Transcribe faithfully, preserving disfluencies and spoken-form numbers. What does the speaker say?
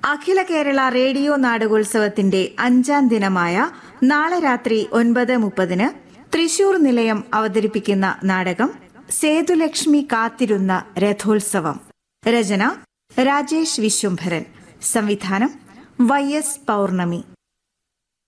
അഖില Kerala radio നാടകോത്സവത്തിന്റെ അഞ്ചാം ദിനമായ നാളെ രാത്രി ഒൻപത് മുപ്പതിന് തൃശൂർ നിലയം അവതരിപ്പിക്കുന്ന നാടകം സേതുലക്ഷ്മി കാത്തിരുന്ന രഥോത്സവം. രചന രാജേഷ് വിശ്വംഭരൻ. സംവിധാനം വൈ എസ് പൗർണമി.